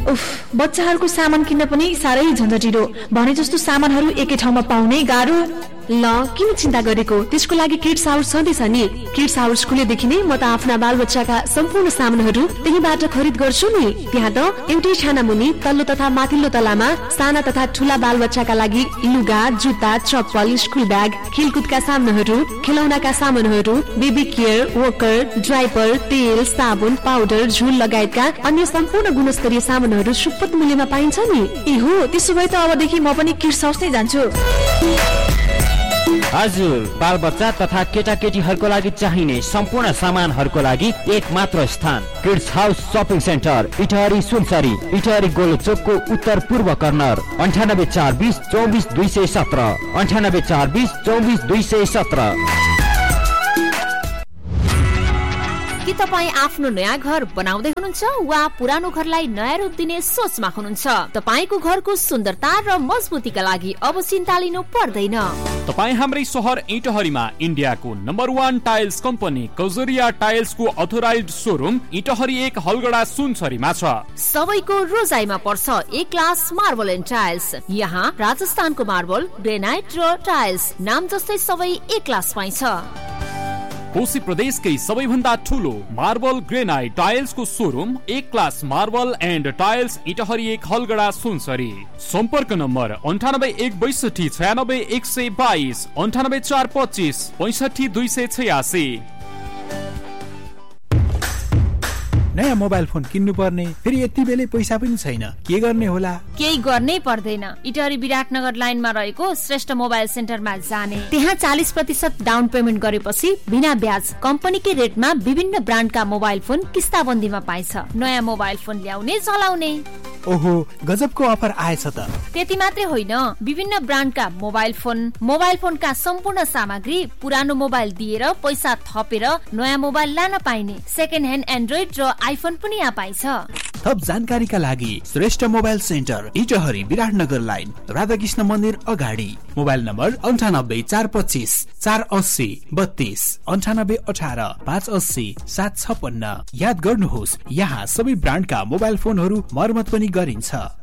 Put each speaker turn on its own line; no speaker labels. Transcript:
उफ, बच्चाहरूको सामान किन्न पनि साह्रै झन्झटिलो। भने जस्तो सामानहरू एकै ठाउँमा पाउने गाह्रो।
ल किन चिन्ता गरेको, त्यसको लागि किड्स हाउस छँदैछ नि। किड्स हाउस खुलेदेखि नै म त आफ्ना बालबच्चाका सम्पूर्ण सामानहरू त्यहीबाट खरिद गर्छु नि। त्यहाँ त एउटै छाना मुनि तल्लो तथा माथिल्लो तलामा साना तथा ठूला बालबच्चाका लागि लुगा, जुत्ता, चप्पल, स्कुल ब्याग, खेलकुदका सामानहरू, खेलौनाका सामानहरू, बेबी केयर, वकर, ड्राइपर, तेल, साबुन, पाउडर, झुल लगायतका अन्य सम्पूर्ण गुणस्तरीय सामानहरू सुपथ मूल्यमा पाइन्छ नि।
ए हो, त्यसो भए त अबदेखि म पनि किड्स हाउस नै जान्छु।
हजुर, बाल बच्चा तथा केटाकेटीहरूको लागि चाहिने सम्पूर्ण सामानहरूको लागि एक मात्र स्थान kids house shopping centre, Itahari Sunsari, Itahari गोलोचोकको उत्तर पूर्व कर्नर। 9842 24 217 9842 24 217।
के तपाईँ आफ्नो नयाँ घर बनाउँदै हुनुहुन्छ वा पुरानो घरलाई नयाँ रूप दिने सोचमा हुनुहुन्छ? तपाईँको घरको सुन्दरता र मजबुतीका लागि अब चिन्ता लिनु पर्दैन।
तपाईँ हाम्रै सहर इटहरीमा इन्डियाको number 1 tiles company Kajaria टाइल्सको authorised showroom Itahari 1 Halgada सुनसरीमा छ।
सबैको रोजाइमा पर्छ ए क्लास मार्बल एन्ड टाइल्स। यहाँ राजस्थानको मार्बल, ग्रेनाइट र टाइल्स नाम जस्तै सबै ए क्लास पाइन्छ।
कोशी प्रदेशकै सबैभन्दा ठूलो मार्बल ग्रेनाइट टाइल्सको सोरुम एक class marble and tiles Itahari 1 Halgada Sunsari. सम्पर्क नम्बर 98 162 96 122 98 425 65 286।
नयाँ मोबाइल फोन किन्नु पर्ने, फेरि यति बेलै पैसा पनि छैन, के गर्ने होला?
केही गर्नै पर्दैन। इटहरी विराटनगर लाइनमा रहेको श्रेष्ठ मोबाइल सेन्टरमा जाने, त्यहाँ 40% डाउन पेमेन्ट गरेपछि बिना ब्याज कम्पनीकै रेटमा विभिन्न ब्रान्डका मोबाइल फोन किस्ताबन्दीमा पाइन्छ। नयाँ मोबाइल फोन ल्याउने चलाउने।
ओहो, गजबको अफर आएछ त।
त्यति मात्रै होइन, विभिन्न ब्रान्डका मोबाइल फोनका सम्पूर्ण सामग्री पुरानो मोबाइल दिएर पैसा थपेर नयाँ मोबाइल लान पाइने। सेकेन्ड ह्यान्ड एन्ड्रोइड र आइफोन पनि यहाँ पाइन्छ।
थप जानकारीका लागि Shrestha mobile centre Itahari Biratnagar line Radhakrishna मन्दिर अगाडि। Mobile number 98 425 480 32 98 18 580 756। याद गर्नुहोस्, यहाँ सबै ब्रान्डका मोबाइल फोनहरू मर्मत पनि गरिन्छ।